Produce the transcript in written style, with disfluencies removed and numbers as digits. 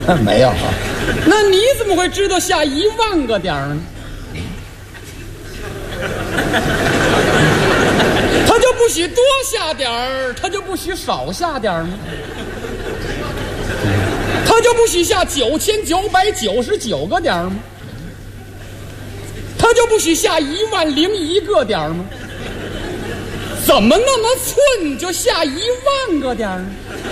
没有。 那你怎么会知道下10000个点呢？他就不许多下点儿，他就不许少下点儿吗？他就不许下9999个点儿吗？他就不许下10001个点儿吗？怎么那么寸就下10000个点儿呢？